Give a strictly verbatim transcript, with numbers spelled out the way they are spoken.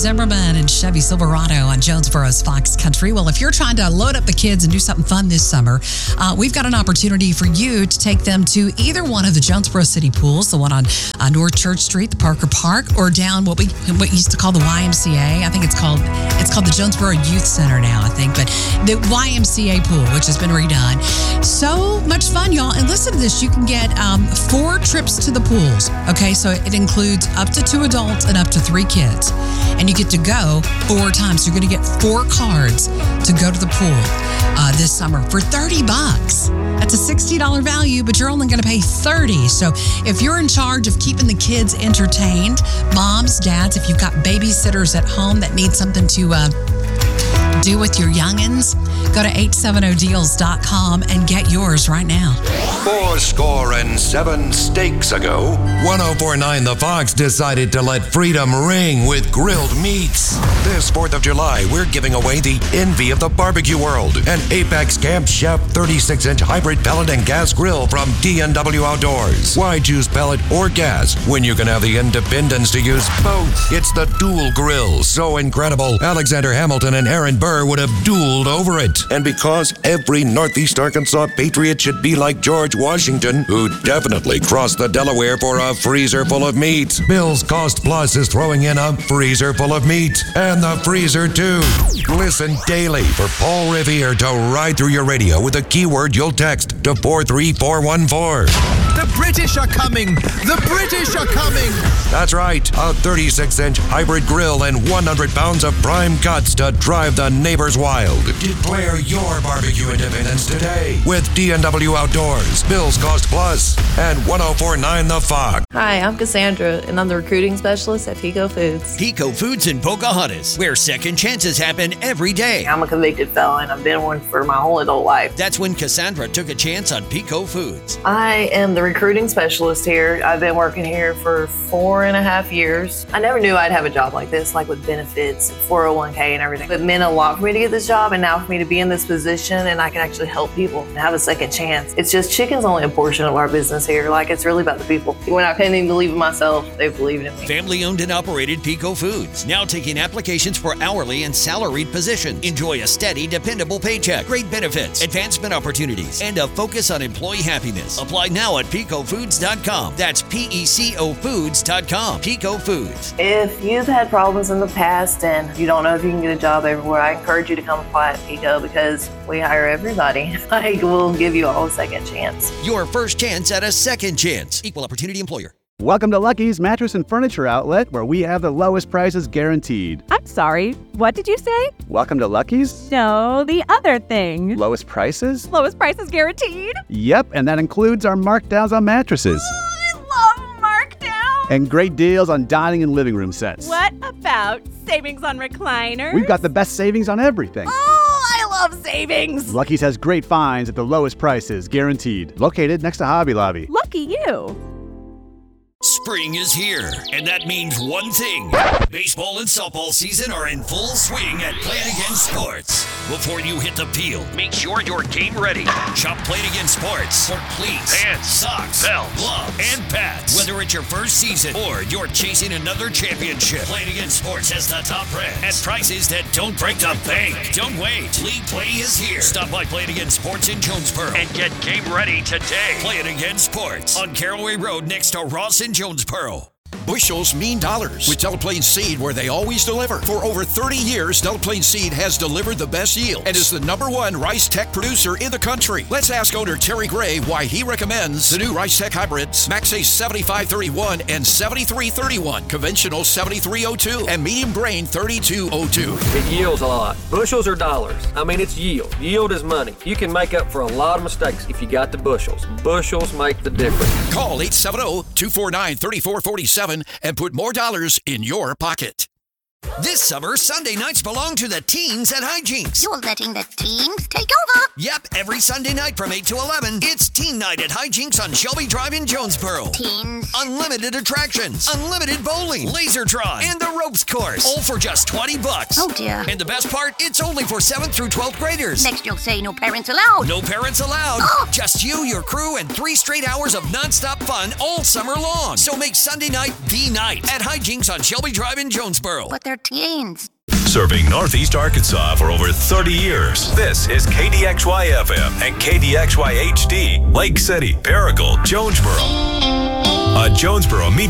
Zimmerman and Chevy Silverado on Jonesboro's Fox Country. Well, if you're trying to load up the kids and do something fun this summer, uh, we've got an opportunity for you to take them to either one of the Jonesboro City pools, the one on uh, North Church Street, the Parker Park, or down what we what we used to call the Y M C A. I think it's called it's called the Jonesboro Youth Center now, I think, but the Y M C A pool, which has been redone. So much fun, y'all. And listen to this. You can get um, four trips to the pools. Okay, so it includes up to two adults and up to three kids. And you get to go four times. You're going to get four cards to go to the pool uh, this summer for thirty bucks. That's a sixty dollars value, but you're only going to pay thirty dollars. So if you're in charge of keeping the kids entertained, moms, dads, if you've got babysitters at home that need something to uh, do with your youngins, go to eight seventy deals dot com and get yours right now. Four score and seven steaks ago, one oh four point nine The Fox decided to let freedom ring with grilled meats. This fourth of July, we're giving away the envy of the barbecue world, an Apex Camp Chef thirty-six inch hybrid pellet and gas grill from D and W Outdoors. Why choose pellet or gas when you can have the independence to use both? It's the dual grill, so incredible, Alexander Hamilton and Aaron Burr would have dueled over it. And because every Northeast Arkansas patriot should be like George Washington, who definitely crossed the Delaware for a freezer full of meat, Bill's Cost Plus is throwing in a freezer full of meat. And the freezer, too. Listen daily for Paul Revere to ride through your radio with a keyword you'll text to four three four one four. The British are coming! The British are coming! That's right. A thirty-six inch hybrid grill and one hundred pounds of prime cuts to drive the neighbors wild. Declare your barbecue independence today with D and W Outdoors, Bill's Cost Plus, and one oh four point nine The Fox. Hi, I'm Cassandra, and I'm the recruiting specialist at Pico Foods. Pico Foods in Pocahontas, where second chances happen every day. I'm a convicted felon. I've been one for my whole adult life. That's when Cassandra took a chance on Pico Foods. I am the recruiting specialist here. I've been working here for four and a half years. I never knew I'd have a job like this, like with benefits, four oh one k and everything. It meant a lot for me to get this job, and now for me to be in this position and I can actually help people and have a second chance. It's just chicken's only a portion of our business here. Like, it's really about the people. When I couldn't even believe in myself, they believed in me. Family owned and operated Pico Foods, now taking applications for hourly and salaried positions. Enjoy a steady, dependable paycheck, great benefits, advancement opportunities, and a focus on employee happiness. Apply now at pico foods dot com. That's P E C O foods dot com. Pico Foods. If you've had problems in the past and you don't know if you can get a job everywhere, I encourage you to come apply at Pico because we hire everybody. Like, we'll give you all a second chance. Your first chance at a second chance. Equal opportunity employer. Welcome to Lucky's Mattress and Furniture Outlet, where we have the lowest prices guaranteed. I'm sorry, what did you say? Welcome to Lucky's? No, the other thing. Lowest prices? Lowest prices guaranteed? Yep, and that includes our markdowns on mattresses. Oh, I love markdowns! And great deals on dining and living room sets. What about savings on recliners? We've got the best savings on everything. Oh, I love savings! Lucky's has great finds at the lowest prices, guaranteed. Located next to Hobby Lobby. Lucky you. Spring is here, and that means one thing. Baseball and softball season are in full swing at Play It Again Sports. Before you hit the field, make sure you're game ready. Shop Play It Again Sports for cleats, pants, socks, belts, gloves, and pads. Whether it's your first season or you're chasing another championship, Play It Again Sports has the top brands at prices that don't break the bank. Don't wait. League Play is here. Stop by Play It Again Sports in Jonesboro and get game ready today. Play It Again Sports on Caraway Road next to Ross and Jonesboro. Bushels mean dollars with Delaplane Seed, where they always deliver. For over thirty years, Delaplane Seed has delivered the best yield and is the number one rice tech producer in the country. Let's ask owner Terry Gray why he recommends the new rice tech hybrids Max Ace seventy-five thirty-one and seventy-three thirty-one, conventional seventy-three oh two, and medium grain thirty-two oh two. It yields a lot. Bushels are dollars. I mean, it's yield. Yield is money. You can make up for a lot of mistakes if you got the bushels. Bushels make the difference. Call eight seven zero, two four nine, three four four seven and put more dollars in your pocket. This summer, Sunday nights belong to the teens at Hijinks. You're letting the teens take over? Yep, every Sunday night from eight to eleven, it's Teen Night at Hijinks on Shelby Drive in Jonesboro. Teens. Unlimited attractions, unlimited bowling, Lasertron, and the ropes course. All for just twenty bucks. Oh, dear. And the best part, it's only for seventh through twelfth graders. Next you'll say no parents allowed. No parents allowed. Oh. Just you, your crew, and three straight hours of nonstop fun all summer long. So make Sunday night the night at Hijinks on Shelby Drive in Jonesboro. But their teens. Serving Northeast Arkansas for over thirty years. This is K D X Y F M and K D X Y H D, Lake City, Paragould, Jonesboro. A Jonesboro Media